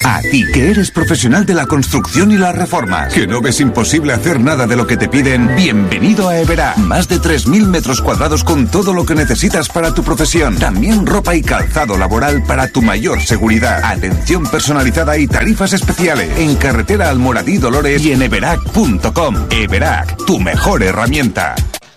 A ti, que eres profesional de la construcción y las reformas, que no ves imposible hacer nada de lo que te piden, bienvenido a Everac. Más de 3.000 metros cuadrados con todo lo que necesitas para tu profesión. También ropa y calzado laboral para tu mayor seguridad. Atención personalizada y tarifas especiales. En carretera Almoradí Dolores y en everac.com. Everac, tu mejor herramienta.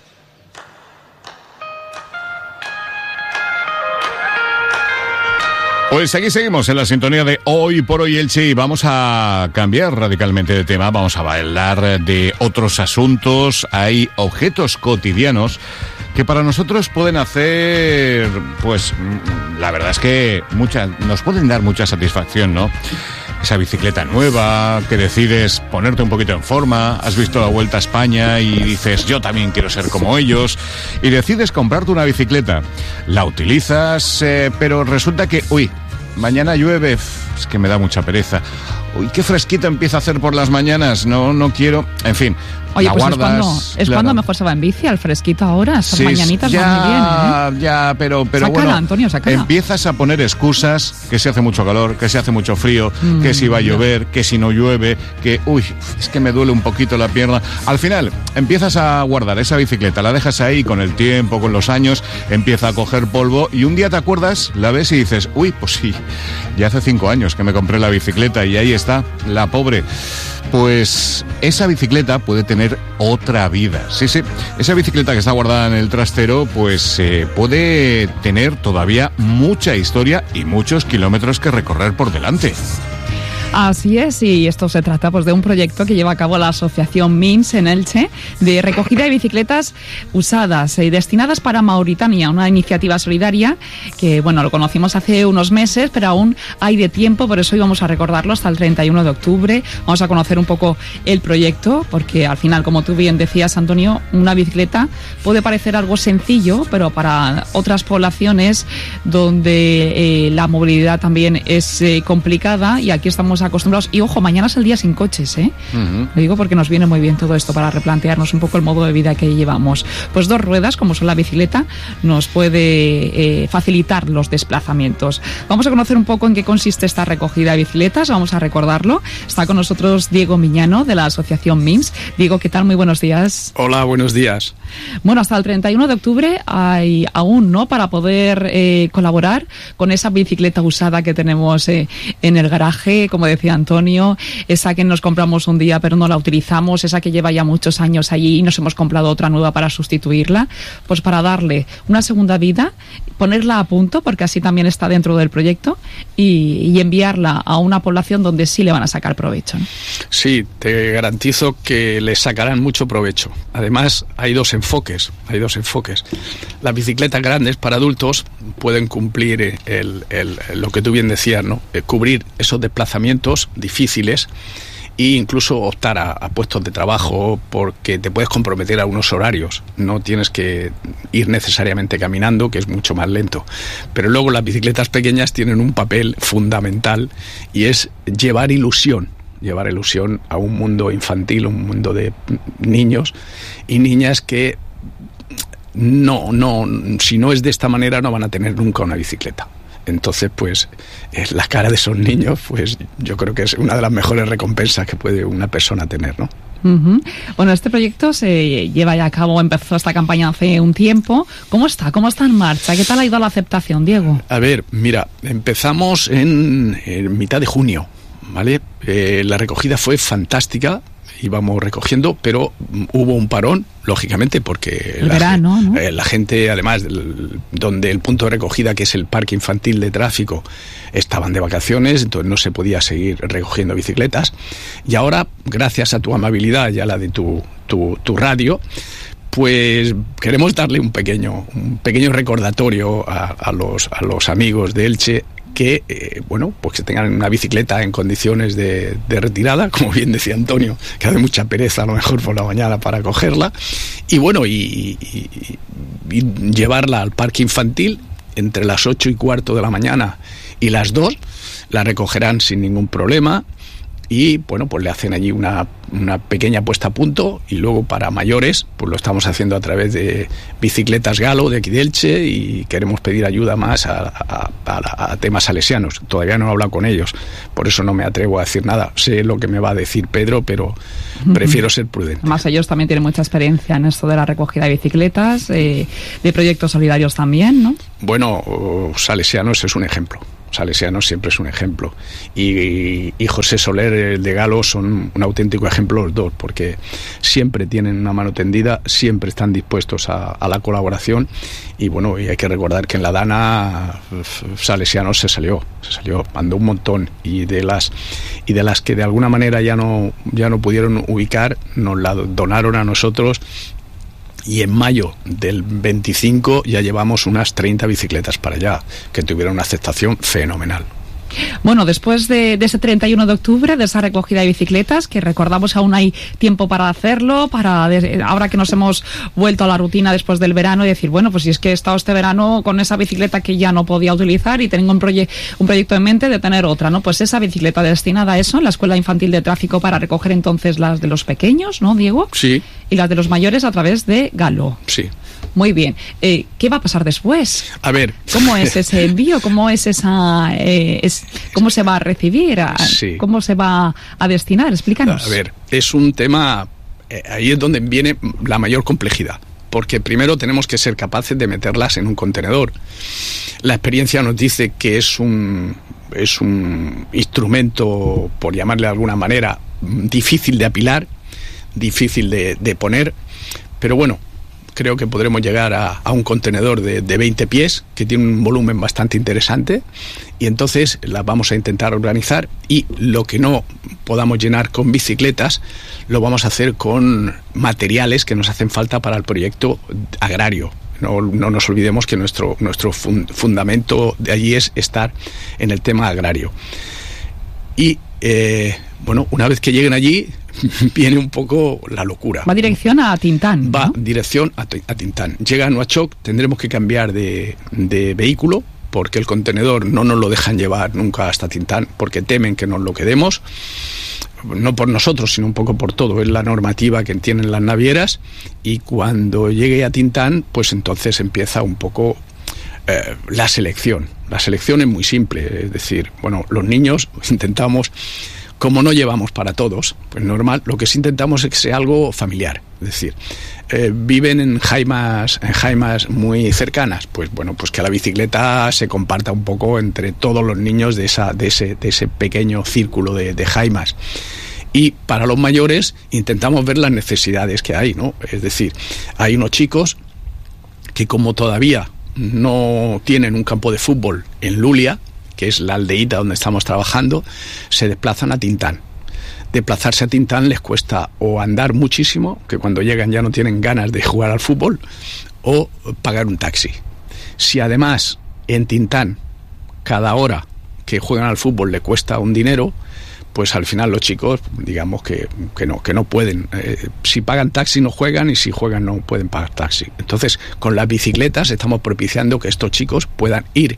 Pues aquí seguimos en la sintonía de Hoy por Hoy Elche y vamos a cambiar radicalmente de tema, vamos a hablar de otros asuntos. Hay objetos cotidianos que para nosotros pueden hacer, pues la verdad es que nos pueden dar mucha satisfacción, ¿no? Esa bicicleta nueva, que decides ponerte un poquito en forma, has visto la Vuelta a España y dices, yo también quiero ser como ellos, y decides comprarte una bicicleta. La utilizas, pero resulta que, mañana llueve, es que me da mucha pereza. Qué fresquito empieza a hacer por las mañanas, no quiero, en fin. Oye, la pues guardas, es cuando mejor se va en bici, al fresquito ahora, estas mañanitas van muy bien, ¿eh? Ya, pero sácala, bueno, Antonio, sácala. Empiezas a poner excusas, que se hace mucho calor, que se hace mucho frío, que si va a llover, que si no llueve, que, es que me duele un poquito la pierna. Al final, empiezas a guardar esa bicicleta, la dejas ahí, con el tiempo, con los años, empieza a coger polvo, y un día te acuerdas, la ves y dices, pues sí, ya hace 5 años que me compré la bicicleta, y ahí está, la pobre. Pues esa bicicleta puede tener otra vida. Sí, esa bicicleta que está guardada en el trastero, pues puede tener todavía mucha historia y muchos kilómetros que recorrer por delante. Así es, y esto se trata pues de un proyecto que lleva a cabo la asociación MINS en Elche, de recogida de bicicletas usadas y destinadas para Mauritania, una iniciativa solidaria que, lo conocimos hace unos meses, pero aún hay de tiempo, por eso hoy vamos a recordarlo hasta el 31 de octubre. Vamos a conocer un poco el proyecto, porque al final, como tú bien decías, Antonio, una bicicleta puede parecer algo sencillo, pero para otras poblaciones donde la movilidad también es complicada, y aquí estamos acostumbrados, y ojo, mañana es el día sin coches, Lo digo porque nos viene muy bien todo esto para replantearnos un poco el modo de vida que llevamos. Pues 2 ruedas, como son la bicicleta, nos puede facilitar los desplazamientos. Vamos a conocer un poco en qué consiste esta recogida de bicicletas, vamos a recordarlo. Está con nosotros Diego Miñano, de la asociación MIMS. Diego, ¿qué tal? Muy buenos días. Hola, buenos días. Bueno, hasta el 31 de octubre hay aún, ¿no?, para poder colaborar con esa bicicleta usada que tenemos en el garaje, como decía Antonio, esa que nos compramos un día pero no la utilizamos, esa que lleva ya muchos años allí y nos hemos comprado otra nueva para sustituirla, pues para darle una segunda vida, ponerla a punto, porque así también está dentro del proyecto, y enviarla a una población donde sí le van a sacar provecho, ¿no? Sí, te garantizo que le sacarán mucho provecho. Además, hay dos enfoques. Las bicicletas grandes para adultos pueden cumplir lo que tú bien decías, ¿no? Cubrir esos desplazamientos difíciles e incluso optar a puestos de trabajo, porque te puedes comprometer a unos horarios. No tienes que ir necesariamente caminando, que es mucho más lento. Pero luego las bicicletas pequeñas tienen un papel fundamental, y es llevar ilusión a un mundo infantil, un mundo de niños y niñas que si no es de esta manera, no van a tener nunca una bicicleta. Entonces, pues, la cara de esos niños, pues, yo creo que es una de las mejores recompensas que puede una persona tener, ¿no? Bueno, este proyecto se lleva ya a cabo, empezó esta campaña hace un tiempo. ¿Cómo está en marcha? ¿Qué tal ha ido la aceptación, Diego? A ver, mira, empezamos en mitad de junio, ¿vale? La recogida fue fantástica. Íbamos recogiendo, pero hubo un parón, lógicamente, porque el verano, ¿no? La gente, además, donde el punto de recogida, que es el parque infantil de tráfico, estaban de vacaciones, entonces no se podía seguir recogiendo bicicletas. Y ahora, gracias a tu amabilidad y a la de tu radio, pues queremos darle un pequeño recordatorio a los amigos de Elche, que pues que tengan una bicicleta en condiciones de retirada, como bien decía Antonio, que hace mucha pereza a lo mejor por la mañana para cogerla, y llevarla al parque infantil entre las 8:15 de la mañana y las 2, la recogerán sin ningún problema. y bueno, pues le hacen allí una pequeña puesta a punto, y luego para mayores pues lo estamos haciendo a través de Bicicletas Galo de aquí de Elche, y queremos pedir ayuda más a temas salesianos. Todavía no he hablado con ellos, por eso no me atrevo a decir nada. Sé lo que me va a decir Pedro, pero prefiero ser prudente. Además, ellos también tienen mucha experiencia en esto de la recogida de bicicletas, de proyectos solidarios también, ¿no? Bueno, Salesianos es un ejemplo. Salesianos siempre es un ejemplo, y José Soler de Galo son un auténtico ejemplo los dos, porque siempre tienen una mano tendida, siempre están dispuestos a la colaboración, y bueno, y hay que recordar que en la Dana Salesianos se salió, mandó un montón, y de las que de alguna manera ya no pudieron ubicar, nos la donaron a nosotros. Y en mayo del 25 ya llevamos unas 30 bicicletas para allá, que tuvieron una aceptación fenomenal. Bueno, después de ese 31 de octubre, de esa recogida de bicicletas, que recordamos aún hay tiempo para hacerlo, ahora que nos hemos vuelto a la rutina después del verano, y decir, bueno, pues si es que he estado este verano con esa bicicleta que ya no podía utilizar y tengo un proyecto en mente de tener otra, ¿no? Pues esa bicicleta destinada a eso, en la Escuela Infantil de Tráfico, para recoger entonces las de los pequeños, ¿no, Diego? Sí. Y las de los mayores a través de Galo. Sí. Muy bien. ¿Qué va a pasar después? A ver. ¿Cómo es ese envío? ¿Cómo es cómo se va a recibir? Sí. ¿Cómo se va a destinar? Explícanos. A ver, es un tema, ahí es donde viene la mayor complejidad, porque primero tenemos que ser capaces de meterlas en un contenedor. La experiencia nos dice que es un instrumento, por llamarle de alguna manera, difícil de apilar, difícil de poner, pero bueno, creo que podremos llegar a un contenedor de 20 pies que tiene un volumen bastante interesante, y entonces las vamos a intentar organizar, y lo que no podamos llenar con bicicletas lo vamos a hacer con materiales que nos hacen falta para el proyecto agrario. No nos olvidemos que nuestro fundamento de allí es estar en el tema agrario. Y bueno, una vez que lleguen allí viene un poco la locura. Va dirección a Tintán, ¿no? Va dirección a Tintán. Llega a Nuachok, tendremos que cambiar de vehículo, porque el contenedor no nos lo dejan llevar nunca hasta Tintán, porque temen que nos lo quedemos, no por nosotros, sino un poco por todo. Es la normativa que tienen las navieras, y cuando llegue a Tintán, pues entonces empieza un poco la selección. La selección es muy simple, es decir, bueno, los niños intentamos, como no llevamos para todos, pues normal, lo que sí intentamos es que sea algo familiar, es decir, viven en jaimas muy cercanas, pues bueno, pues que la bicicleta se comparta un poco entre todos los niños de ese pequeño círculo de jaimas. Y para los mayores intentamos ver las necesidades que hay, ¿no? Es decir, hay unos chicos que, como todavía no tienen un campo de fútbol en Lulia, que es la aldeíta donde estamos trabajando, se desplazan a Tintán. Desplazarse a Tintán les cuesta o andar muchísimo, que cuando llegan ya no tienen ganas de jugar al fútbol, o pagar un taxi. Si además en Tintán cada hora que juegan al fútbol le cuesta un dinero, pues al final los chicos, digamos que no pueden. Si pagan taxi no juegan, y si juegan no pueden pagar taxi. Entonces, con las bicicletas estamos propiciando que estos chicos puedan ir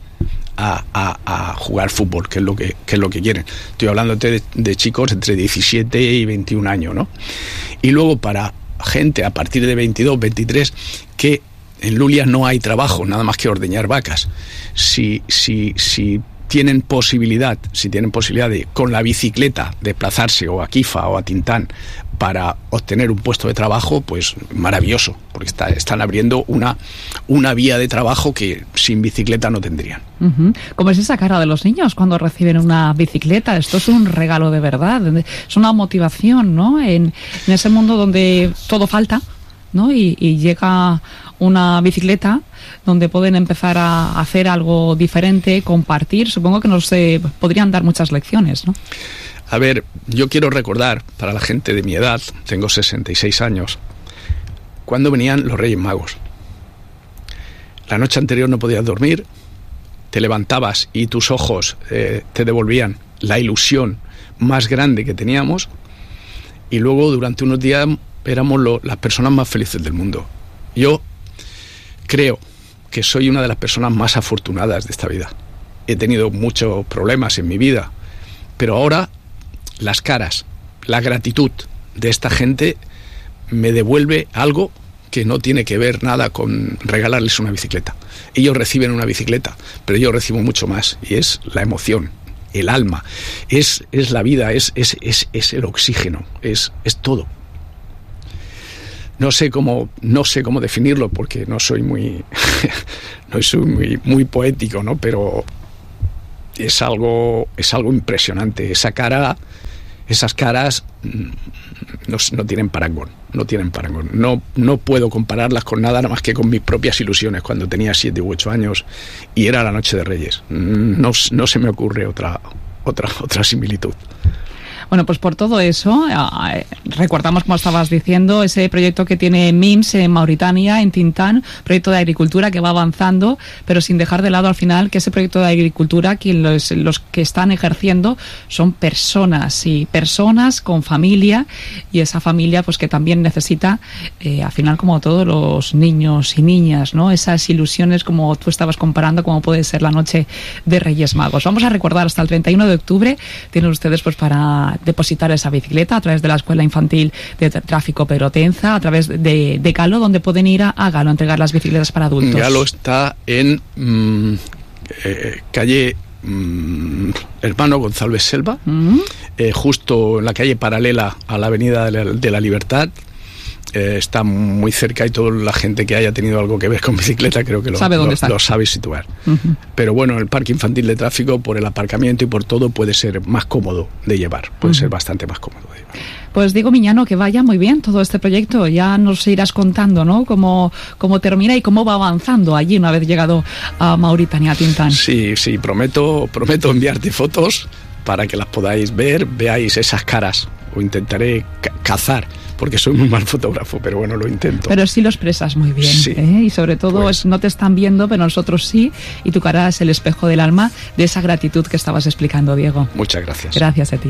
a jugar fútbol, que es lo que quieren. Estoy hablando de chicos entre 17 y 21 años, ¿no? Y luego para gente a partir de 22, 23, que en Lulia no hay trabajo, nada más que ordeñar vacas. Si tienen posibilidad de con la bicicleta desplazarse o a Kifa o a Tintán para obtener un puesto de trabajo, pues maravilloso, porque están abriendo una vía de trabajo que sin bicicleta no tendrían. Uh-huh. ¿Cómo es esa cara de los niños cuando reciben una bicicleta? Esto es un regalo de verdad, es una motivación, ¿no? En ese mundo donde todo falta, ¿no? Y llega una bicicleta donde pueden empezar a hacer algo diferente, compartir. Supongo que nos podrían dar muchas lecciones, ¿no? A ver, yo quiero recordar, para la gente de mi edad, tengo 66 años, cuando venían los Reyes Magos. La noche anterior no podías dormir, te levantabas y tus ojos te devolvían la ilusión más grande que teníamos, y luego durante unos días éramos las personas más felices del mundo. Yo creo que soy una de las personas más afortunadas de esta vida. He tenido muchos problemas en mi vida, pero ahora las caras, la gratitud de esta gente me devuelve algo que no tiene que ver nada con regalarles una bicicleta. Ellos reciben una bicicleta, pero yo recibo mucho más, y es la emoción, el alma, es la vida, es el oxígeno, es todo. No sé cómo definirlo, porque no soy muy muy poético, ¿no? Pero es algo impresionante. Esas caras no tienen parangón. No puedo compararlas con nada más que con mis propias ilusiones cuando tenía 7 u 8 años y era la Noche de Reyes. No se me ocurre otra similitud. Bueno, pues por todo eso, recordamos, como estabas diciendo, ese proyecto que tiene MIMS en Mauritania, en Tintán, proyecto de agricultura que va avanzando, pero sin dejar de lado al final que ese proyecto de agricultura, los que están ejerciendo son personas, y personas con familia, y esa familia pues que también necesita, al final, como todos los niños y niñas, ¿no? Esas ilusiones, como tú estabas comparando, como puede ser la Noche de Reyes Magos. Vamos a recordar hasta el 31 de octubre, tienen ustedes pues para depositar esa bicicleta a través de la Escuela Infantil de Tráfico Pedro Tenza, a través de Galo, donde pueden ir a Galo a entregar las bicicletas para adultos. Galo está en calle Hermano González Selva, justo en la calle paralela a la Avenida de la Libertad. Está muy cerca, y toda la gente que haya tenido algo que ver con bicicleta creo que lo sabe situar. Pero bueno, el parque infantil de tráfico, por el aparcamiento y por todo, puede ser más cómodo de llevar, puede ser bastante más cómodo de llevar. Pues Diego Miñano, que vaya muy bien todo este proyecto. Ya nos irás contando, ¿no?, cómo termina y cómo va avanzando allí una vez llegado a Mauritania, a Tintán. Sí, prometo enviarte fotos para que las podáis ver, veáis esas caras, o intentaré cazar, porque soy muy mal fotógrafo, pero bueno, lo intento. Pero sí lo expresas muy bien, sí, y sobre todo pues, no te están viendo, pero nosotros sí, y tu cara es el espejo del alma de esa gratitud que estabas explicando, Diego. Muchas gracias. Gracias a ti.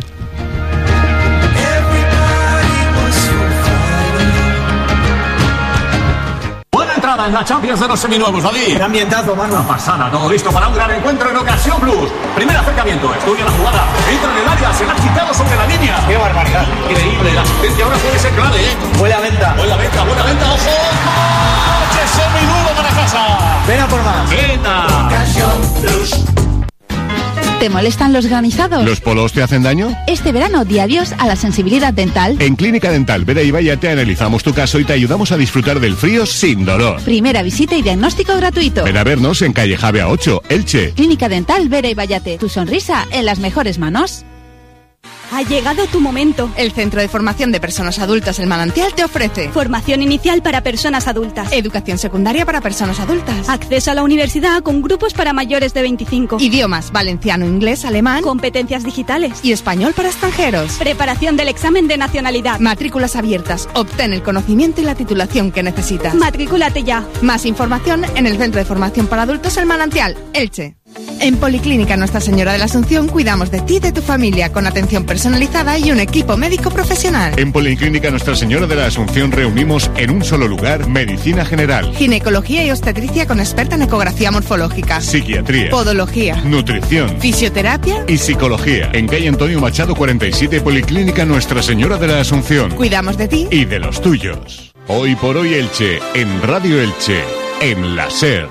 En la Champions de los seminuevos, David. ¡Qué ambientazo, mano! Una pasada, todo listo para un gran encuentro en Ocasión Plus. Primer acercamiento, estudia la jugada, entra en el área, se la ha quitado sobre la línea. ¡Qué barbaridad! Increíble, la asistencia ahora puede ser clave, ¿eh? Buena venta, buena venta, ojo. ¡Coche semiduro para casa! ¡Ven a por más! ¡Quita! Ocasión Plus. ¿Te molestan los granizados? ¿Los polos te hacen daño? Este verano di adiós a la sensibilidad dental. En Clínica Dental Vera y Valle te analizamos tu caso y te ayudamos a disfrutar del frío sin dolor. Primera visita y diagnóstico gratuito. Ven a vernos en calle Javea 8, Elche. Clínica Dental Vera y Vallate. Tu sonrisa en las mejores manos. Ha llegado tu momento. El Centro de Formación de Personas Adultas El Manantial te ofrece formación inicial para personas adultas, educación secundaria para personas adultas, acceso a la universidad con grupos para mayores de 25, idiomas valenciano, inglés, alemán, competencias digitales y español para extranjeros, preparación del examen de nacionalidad, matrículas abiertas. Obtén el conocimiento y la titulación que necesitas. Matrículate ya. Más información en el Centro de Formación para Adultos El Manantial, Elche. En Policlínica Nuestra Señora de la Asunción cuidamos de ti y de tu familia con atención personalizada y un equipo médico profesional. En Policlínica Nuestra Señora de la Asunción reunimos en un solo lugar medicina general, ginecología y obstetricia con experta en ecografía morfológica, psiquiatría, podología, nutrición, fisioterapia y psicología. En calle Antonio Machado 47, Policlínica Nuestra Señora de la Asunción. Cuidamos de ti y de los tuyos. Hoy por hoy Elche, en Radio Elche, en la SER.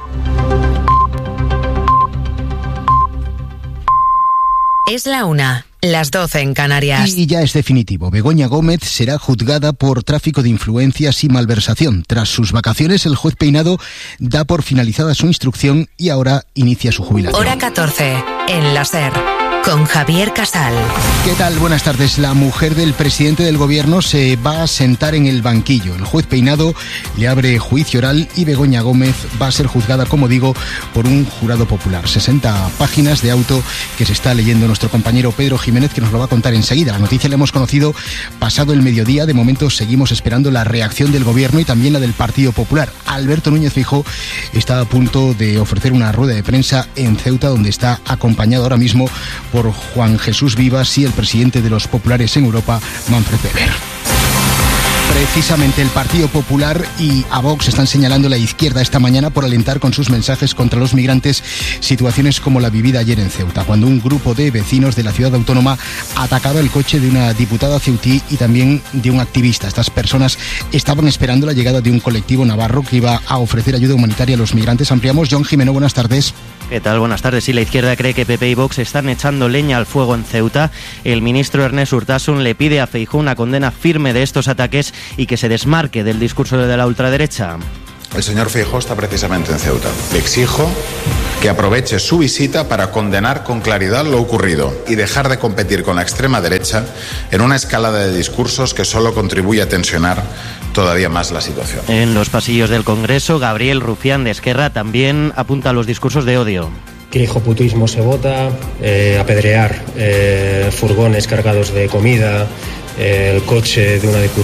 Es la 1, las 12 en Canarias. Y ya es definitivo. Begoña Gómez será juzgada por tráfico de influencias y malversación. Tras sus vacaciones, el juez Peinado da por finalizada su instrucción y ahora inicia su jubilación. Hora 14, en la SER, con Javier Casal. ¿Qué tal? Buenas tardes. La mujer del presidente del gobierno se va a sentar en el banquillo. El juez Peinado le abre juicio oral y Begoña Gómez va a ser juzgada, como digo, por un jurado popular. 60 páginas de auto que se está leyendo nuestro compañero Pedro Jiménez, que nos lo va a contar enseguida. La noticia la hemos conocido pasado el mediodía. De momento seguimos esperando la reacción del gobierno y también la del Partido Popular. Alberto Núñez Feijóo está a punto de ofrecer una rueda de prensa en Ceuta, donde está acompañado ahora mismo por Juan Jesús Vivas y el presidente de los populares en Europa, Manfred Weber. Precisamente el Partido Popular y a Vox están señalando la izquierda esta mañana por alentar con sus mensajes contra los migrantes situaciones como la vivida ayer en Ceuta, cuando un grupo de vecinos de la ciudad autónoma atacaba el coche de una diputada ceutí y también de un activista. Estas personas estaban esperando la llegada de un colectivo navarro que iba a ofrecer ayuda humanitaria a los migrantes. Ampliamos. John Jimeno, buenas tardes. ¿Qué tal? Buenas tardes. Sí, la izquierda cree que PP y Vox están echando leña al fuego en Ceuta. El ministro Ernest Urtasun le pide a Feijóo una condena firme de estos ataques y que se desmarque del discurso de la ultraderecha. El señor Feijóo está precisamente en Ceuta. Le exijo que aproveche su visita para condenar con claridad lo ocurrido y dejar de competir con la extrema derecha en una escalada de discursos que solo contribuye a tensionar todavía más la situación. En los pasillos del Congreso, Gabriel Rufián de Esquerra también apunta a los discursos de odio. Que hijoputismo se vota, apedrear furgones cargados de comida, el coche de una diputada